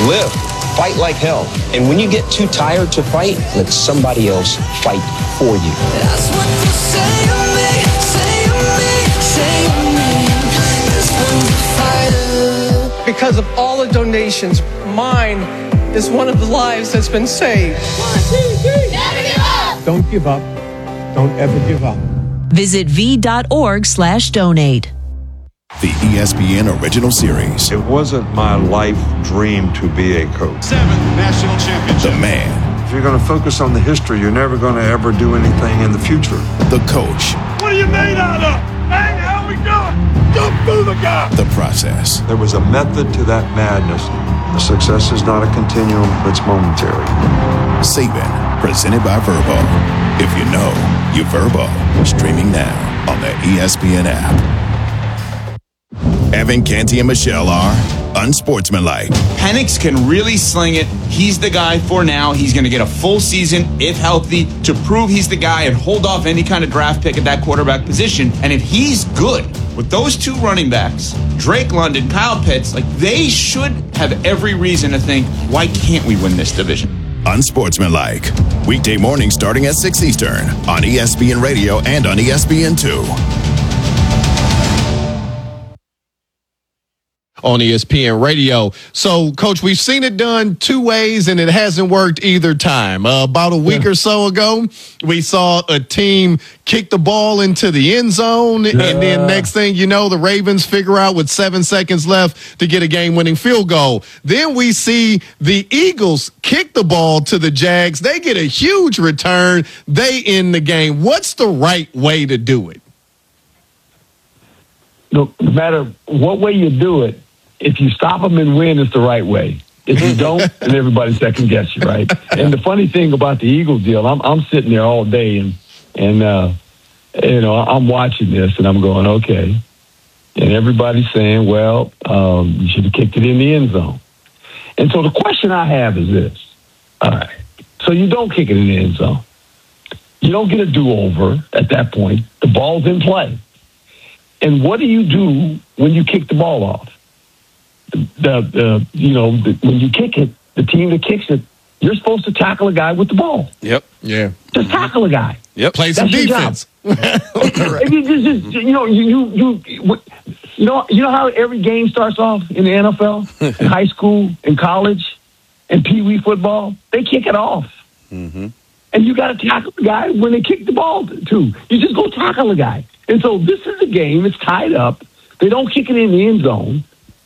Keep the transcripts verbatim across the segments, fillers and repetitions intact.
Live. Fight like hell. And when you get too tired to fight, let somebody else fight for you. That's what you say to me, say to me, say to me. This one's a fighter. Because of all the donations, mine is one of the lives that's been saved. One, two, three. Never give up. Don't give up. Don't ever give up. Visit v.org slash donate. The E S P N Original Series. It wasn't my life dream to be a coach. Seventh national championship. The man. If you're going to focus on the history, you're never going to ever do anything in the future. The coach. What are you made out of? Hey, how we doing? Jump through the gap. The process. There was a method to that madness. The success is not a continuum, it's momentary. Saban, presented by Verbo. If you know, you Verbo. Streaming now on the E S P N app. Evan, Canty, and Michelle are unsportsmanlike. Penix can really sling it. He's the guy for now. He's going to get a full season, if healthy, to prove he's the guy and hold off any kind of draft pick at that quarterback position. And if he's good with those two running backs, Drake London, Kyle Pitts, like they should have every reason to think, why can't we win this division? Unsportsmanlike. Weekday morning starting at six Eastern on E S P N Radio and on E S P N two. On E S P N Radio. So, Coach, we've seen it done two ways, and it hasn't worked either time. Uh, about a week yeah. or so ago, we saw a team kick the ball into the end zone, yeah. and then next thing you know, the Ravens figure out with seven seconds left to get a game-winning field goal. Then we see the Eagles kick the ball to the Jags. They get a huge return. They end the game. What's the right way to do it? No matter what way you do it, if you stop them and win, it's the right way. If you don't, then everybody second guess you, right? And the funny thing about the Eagles deal, I'm I'm sitting there all day and and uh, you know I'm watching this and I'm going, okay, and everybody's saying, well, um, you should have kicked it in the end zone. And so the question I have is this: all right, so you don't kick it in the end zone, you don't get a do-over at that point. The ball's in play, and what do you do when you kick the ball off? The, the you know the, when you kick it, the team that kicks it, you're supposed to tackle a guy with the ball. Yep. Yeah. Just tackle a guy. Yep. Play some That's defense. If you, just, just, you know you you you you know you know how every game starts off in the N F L, in high school, in college, and Pee Wee football. They kick it off, mm-hmm. and you got to tackle the guy when they kick the ball too. You just go tackle the guy. And so this is a game. It's tied up. They don't kick it in the end zone.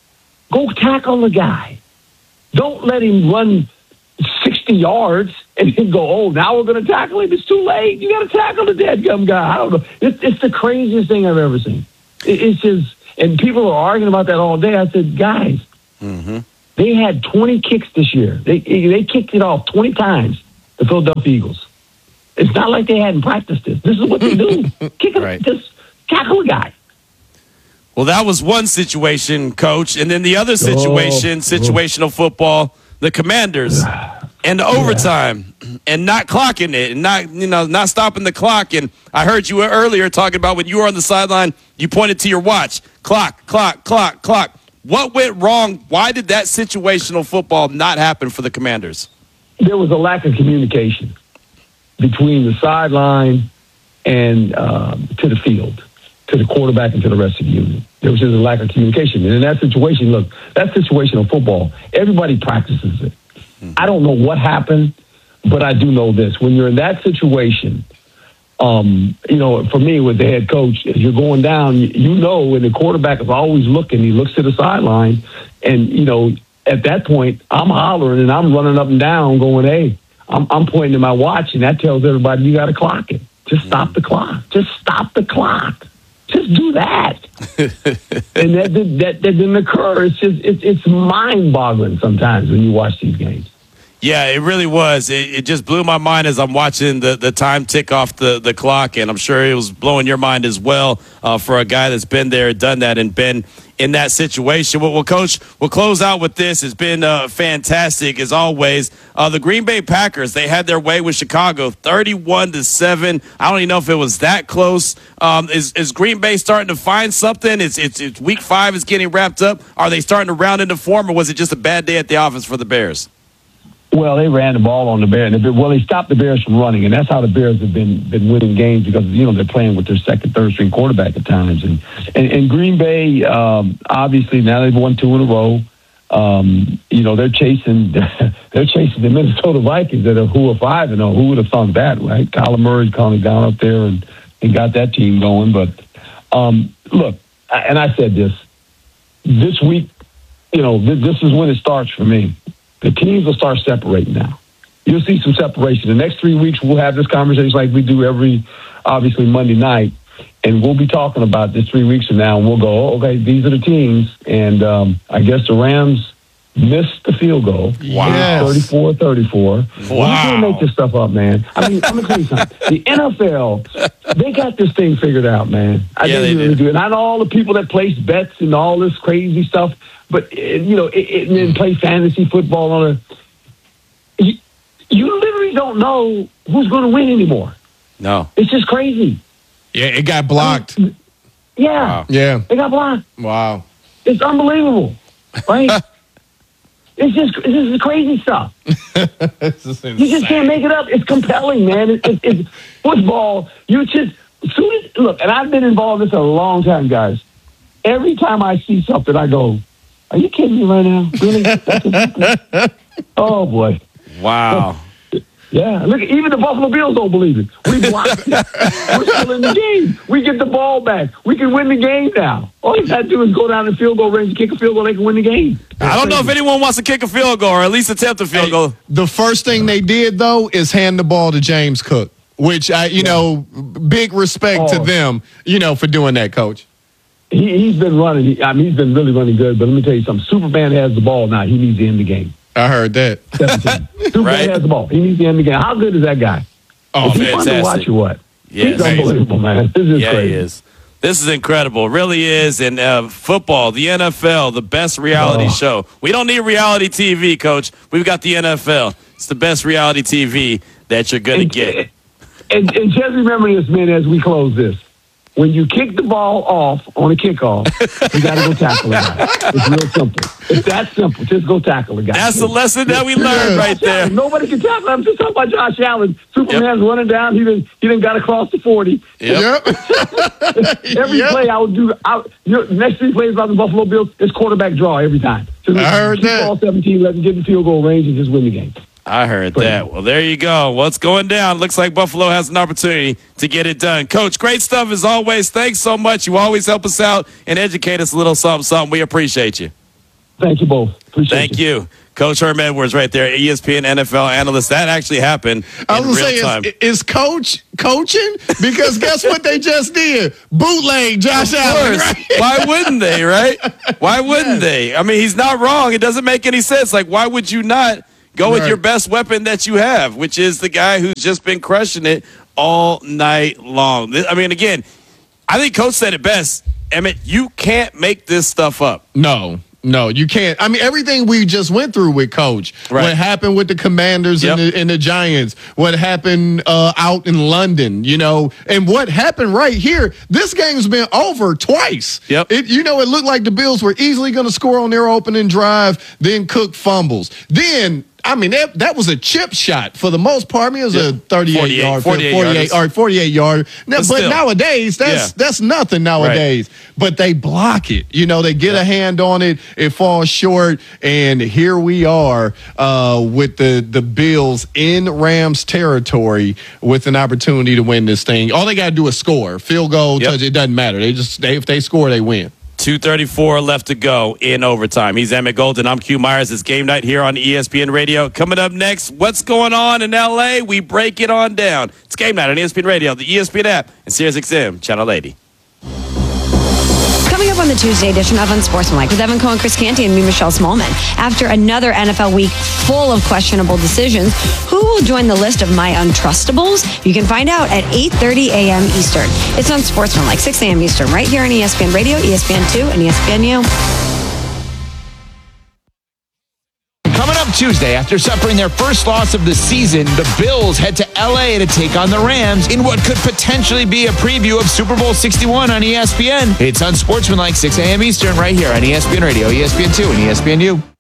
Go tackle the guy. Don't let him run sixty yards and then go, oh, now we're going to tackle him. It's too late. You got to tackle the dead gum guy. I don't know. It's, it's the craziest thing I've ever seen. It, it's just, and people are arguing about that all day. I said, guys, mm-hmm. they had twenty kicks this year. They they kicked it off twenty times, the Philadelphia Eagles. It's not like they hadn't practiced this. This is what they do. Kick it, right. Just tackle a guy. Well, that was one situation, Coach. And then the other situation, oh, situational football, the Commanders and the overtime and not clocking it and not, you know, not stopping the clock. And I heard you earlier talking about when you were on the sideline, you pointed to your watch. Clock, clock, clock, clock. What went wrong? Why did that situational football not happen for the Commanders? There was a lack of communication between the sideline and um, to the field, to the quarterback and to the rest of the unit. There was just a lack of communication. And in that situation, look, that situational football, everybody practices it. Mm-hmm. I don't know what happened, but I do know this. When you're in that situation, um, you know, for me with the head coach, as you're going down, you know, when the quarterback is always looking, he looks to the sideline. And, you know, at that point, I'm hollering and I'm running up and down going, hey, I'm, I'm pointing to my watch, and that tells everybody you got to clock it. Just mm-hmm. stop the clock. Just stop the clock. Just do that. And that, that that didn't occur. It's just it's it's mind-boggling sometimes when you watch these games. Yeah, it really was. It, it just blew my mind as I'm watching the, the time tick off the, the clock, and I'm sure it was blowing your mind as well uh, for a guy that's been there, done that, and been in that situation. Well, well, Coach, we'll close out with this. It's been uh, fantastic as always. Uh, the Green Bay Packers, they had their way with Chicago, thirty-one to seven. I don't even know if it was that close. Um, is, is Green Bay starting to find something? It's, it's it's week five is getting wrapped up. Are they starting to round into form, or was it just a bad day at the office for the Bears? Well, they ran the ball on the Bears. Well, they stopped the Bears from running, and that's how the Bears have been been winning games because, you know, they're playing with their second, third-string quarterback at times. And, and, and Green Bay, um, obviously, now they've won two in a row. Um, you know, they're chasing they're chasing the Minnesota Vikings that are who are five and oh. Who would have thought that, right? Kyler Murray coming down up there and, and got that team going. But, um, look, and I said this, this week, you know, th- this is when it starts for me. The teams will start separating now. You'll see some separation. The next three weeks, we'll have this conversation like we do every, obviously, Monday night. And we'll be talking about this three weeks from now, and we'll go, oh, okay, these are the teams. And um, I guess the Rams missed the field goal. Wow. thirty-four thirty-four. Wow. You can't make this stuff up, man. I mean, I'm going to tell you something. The N F L, they got this thing figured out, man. I yeah, think they really do. do. And I know all the people that place bets and all this crazy stuff, but, you know, it, it, and then play fantasy football on a... You, you literally don't know who's going to win anymore. No. It's just crazy. Yeah, it got blocked. I mean, yeah. Wow. Yeah. They got blocked. Wow. It's unbelievable, right? It's just this is crazy stuff. You just can't make it up. It's compelling, man. It, it, it's football. You just soon as, look, and I've been involved in this a long time, guys. Every time I see something, I go, "Are you kidding me right now? Really?" That's a, oh boy! Wow. Yeah, look, even the Buffalo Bills don't believe it. We blocked it. We're still in the game. We get the ball back. We can win the game now. All you got to do is go down the field goal range and kick a field goal. They can win the game. I don't know if anyone wants to kick a field goal or at least attempt a field Hey, goal. the first thing they did, though, is hand the ball to James Cook, which, I, you know, big respect Oh. to them, you know, for doing that, Coach. He, he's been running. He, I mean, he's been really running good. But let me tell you something. Superman has the ball now. He needs to end the game. I heard that. Superman Right? has the ball. He needs to end the game. How good is that guy? Oh, is he fun to fantastic. watch or what? Yes. He's unbelievable, man. This is Yeah, crazy. he is. This is incredible. It really is. And uh, football, the N F L, the best reality Oh. show. We don't need reality T V, Coach. We've got the N F L. It's the best reality T V that you're going to And, get. and, and just remember this, man, as we close this. When you kick the ball off on a kickoff, you got to go tackle a guy. It's real simple. It's that simple. Just go tackle a guy. That's the lesson that we learned right there. Allen. Nobody can tackle him. I'm just talking about Josh Allen. Superman's running down. He didn't. He didn't got across the forty. Yep. Every Yep. play I would do. I, you know, next three plays about the Buffalo Bills is quarterback draw every time. So I heard keep that. All seventeen, let them get in field goal range and just win the game. I heard that. Well, there you go. What's going down? Looks like Buffalo has an opportunity to get it done. Coach, great stuff as always. Thanks so much. You always help us out and educate us a little something, something. We appreciate you. Thank you both. Appreciate Thank you. you. Coach Herm Edwards right there, E S P N N F L analyst. That actually happened I in was real going to time. say, is, is Coach coaching? Because guess what they just did? Bootleg Josh Of Allen. course. Right? Why wouldn't they, right? Why wouldn't they? I mean, he's not wrong. It doesn't make any sense. Like, why would you not go with Right. your best weapon that you have, which is the guy who's just been crushing it all night long? I mean, again, I think Coach said it best. Emmett, you can't make this stuff up. No. No, you can't. I mean, everything we just went through with Coach, Right. what happened with the Commanders Yep. and, the, and the Giants, what happened uh, out in London, you know, and what happened right here. This game's been over twice. Yep. It, you know, it looked like the Bills were easily going to score on their opening drive, then Cook fumbles. Then, I mean, that, that was a chip shot for the most part. I mean, it was Yeah. a thirty-eight forty-eight, yard, forty-eight forty-eight, yards. or forty-eight yard. Now, But but still. nowadays, that's Yeah. that's nothing nowadays. But they block it. You know, they get a hand on it, it falls short, and here we are uh, with the the Bills in Rams territory with an opportunity to win this thing. All they got to do is score, field goal, Yep. touch. It doesn't matter. They just they, if they score, they win. two thirty-four left to go in overtime. He's Emmett Golden. I'm Q Myers. It's game night here on E S P N Radio. Coming up next, what's going on in L A? We break it on down. It's game night on E S P N Radio, the E S P N app, and Sirius X M, Channel eighty. Coming up on the Tuesday edition of Unsportsmanlike with Evan Cohen, Chris Canty, and me, Michelle Smallman. After another N F L week full of questionable decisions, who will join the list of my untrustables? You can find out at eight thirty a.m. Eastern. It's Unsportsmanlike, six a.m. Eastern, right here on E S P N Radio, E S P N two, and E S P N U. Coming up Tuesday, after suffering their first loss of the season, the Bills head to L A to take on the Rams in what could potentially be a preview of Super Bowl sixty-one on E S P N. It's Unsportsmanlike, six a.m. Eastern, right here on E S P N Radio, E S P N two, and E S P N U.